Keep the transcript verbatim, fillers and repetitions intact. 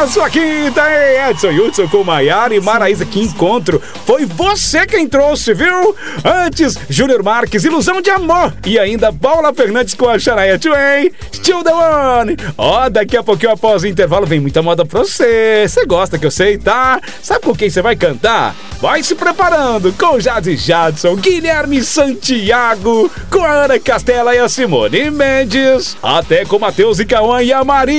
na sua quinta, hein? Edson Hudson com Maiara e Maraísa. Que encontro! Foi você quem trouxe, viu? Antes, Júnior Marques, Ilusão de Amor. E ainda Paula Fernandes com a Shania Twain, Still the One. Ó, daqui a pouquinho após o intervalo vem muita moda pra você. Você gosta que eu sei, tá? Sabe com quem você vai cantar? Vai se preparando com Jade Jadson, Guilherme Santiago, com a Ana Castela e a Simone Mendes. Até com Matheus e Cauã e a Maria.